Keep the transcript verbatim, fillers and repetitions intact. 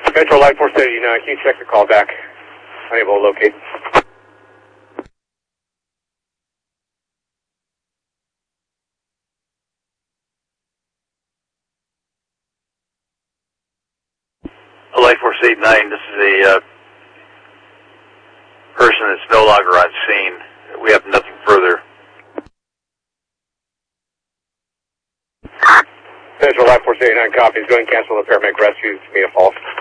Metro Light Force eighty-nine, can you check the call back? Unable to locate. Light Force eighty-nine, this is a uh, person that's no longer on scene. We have nothing further. Metro Light Force eighty-nine copies. Go and cancel the paramedic rescue to be a false.